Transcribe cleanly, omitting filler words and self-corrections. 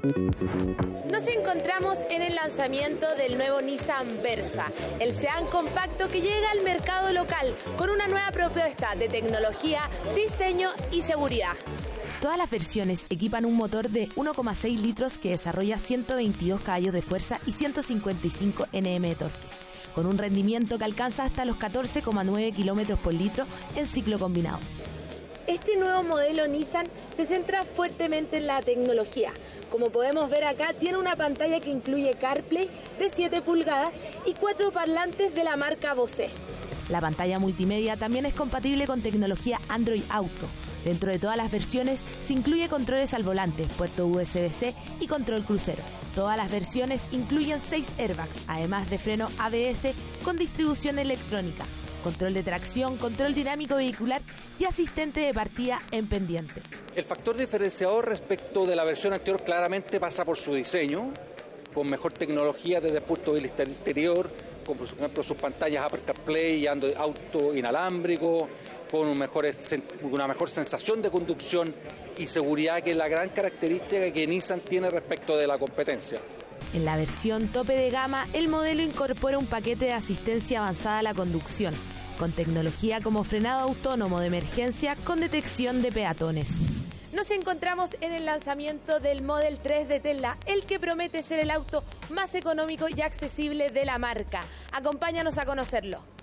Nos encontramos en el lanzamiento del nuevo Nissan Versa, el sedán compacto que llega al mercado local con una nueva propuesta de tecnología, diseño y seguridad. Todas las versiones equipan un motor de 1,6 litros que desarrolla 122 caballos de fuerza y 155 Nm de torque, con un rendimiento que alcanza hasta los 14,9 km por litro en ciclo combinado. Este nuevo modelo Nissan se centra fuertemente en la tecnología. Como podemos ver acá, tiene una pantalla que incluye CarPlay de 7 pulgadas y 4 parlantes de la marca Bose. La pantalla multimedia también es compatible con tecnología Android Auto. Dentro de todas las versiones se incluye controles al volante, puerto USB-C y control crucero. Todas las versiones incluyen 6 airbags, además de freno ABS con distribución electrónica, control de tracción, control dinámico vehicular y asistente de partida en pendiente. El factor diferenciador respecto de la versión anterior claramente pasa por su diseño, con mejor tecnología desde el punto de vista interior, como por ejemplo sus pantallas Apple CarPlay y Android Auto inalámbrico, con una mejor sensación de conducción y seguridad, que es la gran característica que Nissan tiene respecto de la competencia. En la versión tope de gama, el modelo incorpora un paquete de asistencia avanzada a la conducción, con tecnología como frenado autónomo de emergencia con detección de peatones. Nos encontramos en el lanzamiento del Model 3 de Tesla, el que promete ser el auto más económico y accesible de la marca. Acompáñanos a conocerlo.